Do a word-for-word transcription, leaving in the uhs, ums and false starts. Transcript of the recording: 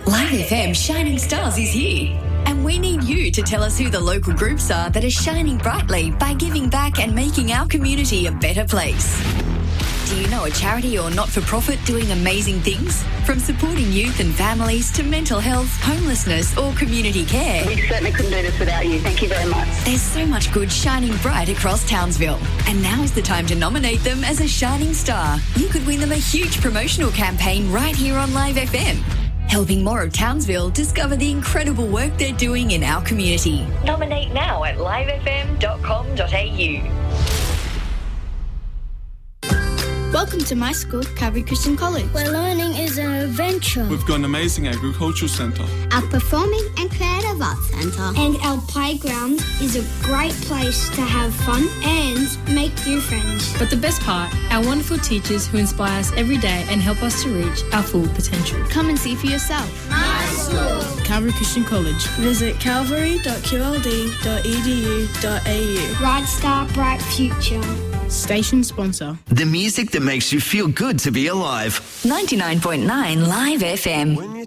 Live F M Shining Stars is here. And we need you to tell us who the local groups are that are shining brightly by giving back and making our community a better place. Do you know a charity or not-for-profit doing amazing things? From supporting youth and families to mental health, homelessness or community care. We certainly couldn't do this without you. Thank you very much. There's so much good shining bright across Townsville. And now is the time to nominate them as a shining star. You could win them a huge promotional campaign right here on Live F M. Helping more of Townsville discover the incredible work they're doing in our community. Nominate now at live f m dot com dot a u. Welcome to my school, Calvary Christian College, where learning is an adventure. We've got an amazing agricultural centre, our performing and creative arts centre, and our playground is a great place to have fun and make new friends. But the best part, our wonderful teachers who inspire us every day and help us to reach our full potential. Come and see for yourself. My school, Calvary Christian College. Visit calvary dot q l d dot e d u dot a u. Bright Star, Bright Future. Station sponsor. The music that makes you feel good to be alive. ninety-nine point nine Live F M.